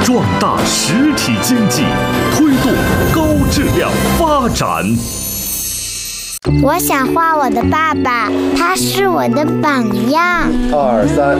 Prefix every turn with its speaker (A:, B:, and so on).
A: 壮大实体经济，推动高质量发展。
B: 我想画我的爸爸，他是我的榜样。
C: 2、3，